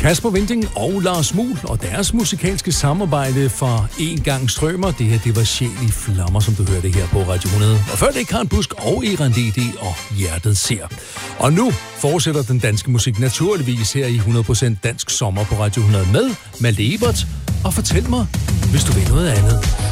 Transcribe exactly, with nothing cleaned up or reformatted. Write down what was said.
Kasper Winding og Lars Muhl og deres musikalske samarbejde for En Gang Strømer. Det her, det var Sjæl i Flammer, som du hørte her på Radio hundrede. Og før det Karen Busk og Eran D D og Hjertet Ser. Og nu fortsætter den danske musik naturligvis her i hundrede procent dansk sommer på Radio hundrede med Malte Ebert. Og fortæl mig, hvis du vil noget andet.